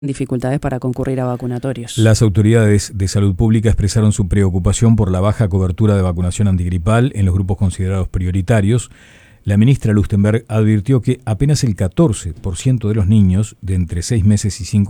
dificultades para concurrir a vacunatorios. Las autoridades de salud pública expresaron su preocupación por la baja cobertura de vacunación antigripal en los grupos considerados prioritarios. La ministra Lustenberg advirtió que apenas el 14% de los niños de entre 6 meses y 5